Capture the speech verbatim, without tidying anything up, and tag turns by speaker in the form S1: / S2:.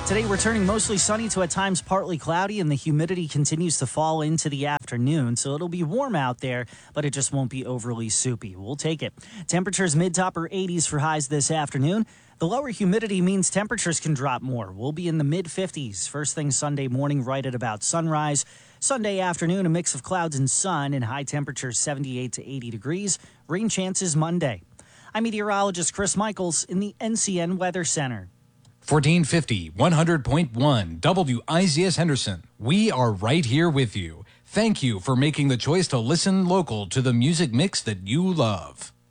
S1: Today, we're turning mostly sunny to at times partly cloudy, and the humidity continues to fall into the afternoon, so it'll be warm out there, but it just won't be overly soupy. We'll take it. Temperatures mid to upper eighties for highs this afternoon. The lower humidity means temperatures can drop more. We'll be in the mid fifties. First thing Sunday morning right at about sunrise. Sunday afternoon, a mix of clouds and sun, and high temperatures seventy-eight to eighty degrees. Rain chances Monday. I'm meteorologist Chris Michaels in the N C N Weather Center.
S2: fourteen fifty, one hundred point one W I Z S Henderson. We are right here with you. Thank you for making the choice to listen local to the music mix that you love.